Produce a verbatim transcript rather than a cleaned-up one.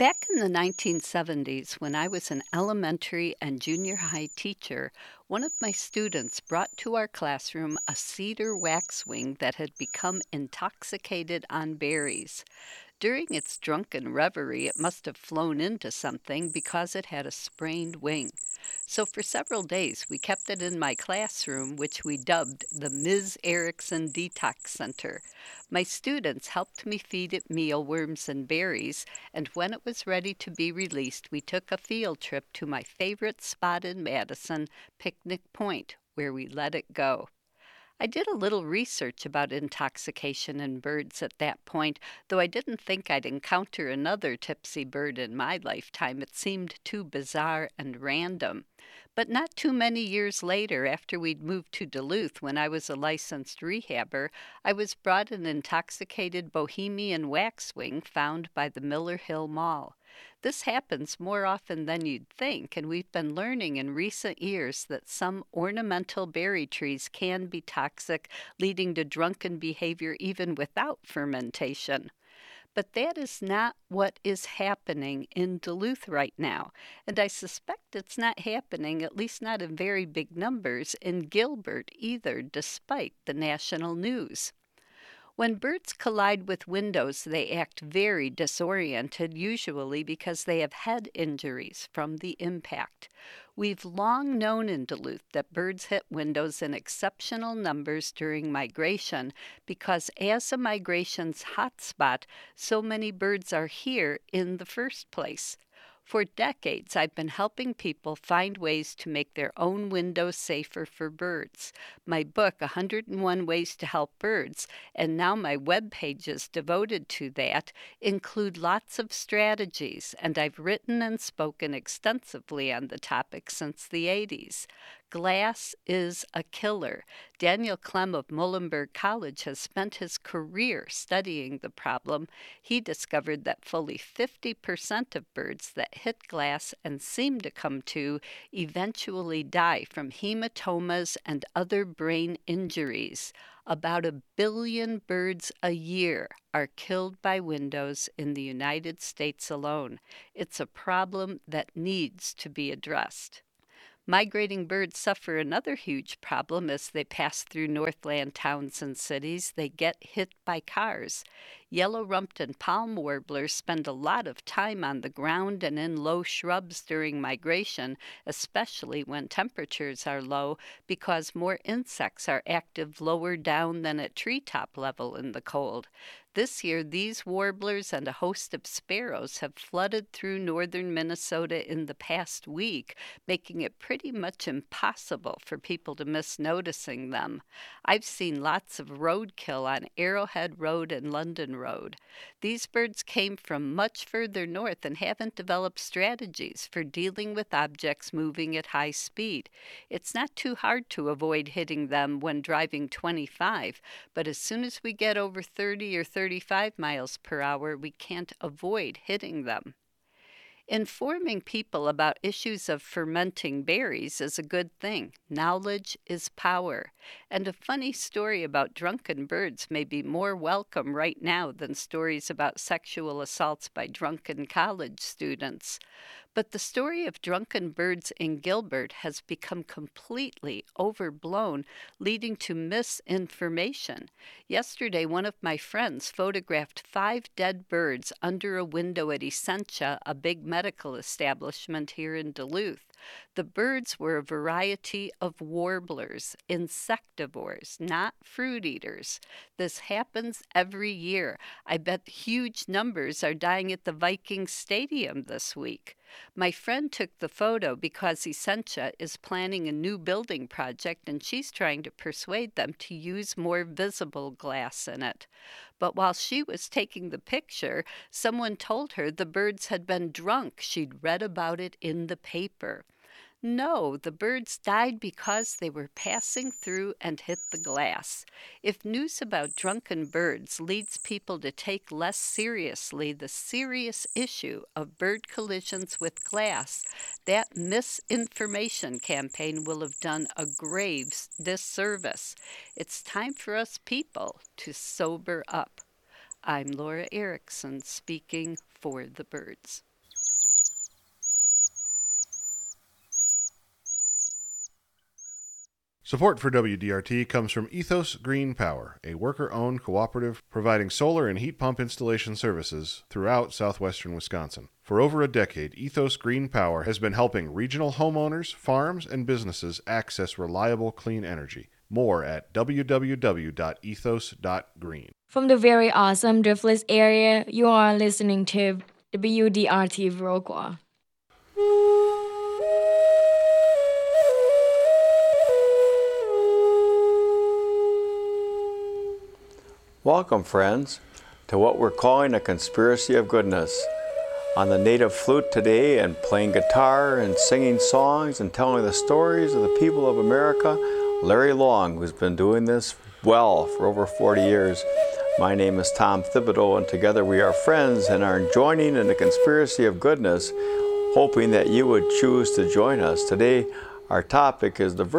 Back in the nineteen seventies, when I was an elementary and junior high teacher, one of my students brought to our classroom a cedar waxwing that had become intoxicated on berries. During its drunken reverie, it must have flown into something because it had a sprained wing. So for several days, we kept it in my classroom, which we dubbed the Miz Erickson Detox Center. My students helped me feed it mealworms and berries, and when it was ready to be released, we took a field trip to my favorite spot in Madison, Picnic Point, where we let it go. I did a little research about intoxication in birds at that point, though I didn't think I'd encounter another tipsy bird in my lifetime. It seemed too bizarre and random. But not too many years later, after we'd moved to Duluth when I was a licensed rehabber, I was brought an intoxicated Bohemian waxwing found by the Miller Hill Mall. This happens more often than you'd think, and we've been learning in recent years that some ornamental berry trees can be toxic, leading to drunken behavior even without fermentation. But that is not what is happening in Duluth right now, and I suspect it's not happening, at least not in very big numbers, in Gilbert either, despite the national news. When birds collide with windows, they act very disoriented, usually because they have head injuries from the impact. We've long known in Duluth that birds hit windows in exceptional numbers during migration because, as a migration's hotspot, so many birds are here in the first place. For decades, I've been helping people find ways to make their own windows safer for birds. My book, one hundred and one Ways to Help Birds, and now my web pages devoted to that, include lots of strategies, and I've written and spoken extensively on the topic since the eighties. Glass is a killer. Daniel Clem of Muhlenberg College has spent his career studying the problem. He discovered that fully fifty percent of birds that hit glass and seem to come to eventually die from hematomas and other brain injuries. About a billion birds a year are killed by windows in the United States alone. It's a problem that needs to be addressed. Migrating birds suffer another huge problem as they pass through Northland towns and cities. They get hit by cars. Yellow-rumped and palm warblers spend a lot of time on the ground and in low shrubs during migration, especially when temperatures are low, because more insects are active lower down than at treetop level in the cold. This year, these warblers and a host of sparrows have flooded through northern Minnesota in the past week, making it pretty much impossible for people to miss noticing them. I've seen lots of roadkill on Arrowhead Road and London Road. These birds came from much further north and haven't developed strategies for dealing with objects moving at high speed. It's not too hard to avoid hitting them when driving twenty-five, but as soon as we get over thirty or thirty-five miles per hour, we can't avoid hitting them. Informing people about issues of fermenting berries is a good thing. Knowledge is power. And a funny story about drunken birds may be more welcome right now than stories about sexual assaults by drunken college students. But the story of drunken birds in Gilbert has become completely overblown, leading to misinformation. Yesterday, one of my friends photographed five dead birds under a window at Essentia, a big medical establishment here in Duluth. The birds were a variety of warblers, insectivores, not fruit eaters. This happens every year. I bet huge numbers are dying at the Vikings Stadium this week. My friend took the photo because Essentia is planning a new building project and she's trying to persuade them to use more visible glass in it. But while she was taking the picture, someone told her the birds had been drunk. She'd read about it in the paper. No, the birds died because they were passing through and hit the glass. If news about drunken birds leads people to take less seriously the serious issue of bird collisions with glass, that misinformation campaign will have done a grave disservice. It's time for us people to sober up. I'm Laura Erickson, speaking for the birds. Support for W D R T comes from Ethos Green Power, a worker-owned cooperative providing solar and heat pump installation services throughout southwestern Wisconsin. For over a decade, Ethos Green Power has been helping regional homeowners, farms, and businesses access reliable, clean energy. More at w w w dot ethos dot green. From the very awesome Driftless area, you are listening to W D R T Viroqua. Welcome, friends, to what we're calling a conspiracy of goodness. On the native flute today, and playing guitar and singing songs and telling the stories of the people of America, Larry Long, who's been doing this well for over forty years. My name is Tom Thibodeau, and together we are friends and are joining in the conspiracy of goodness, hoping that you would choose to join us. Today, our topic is the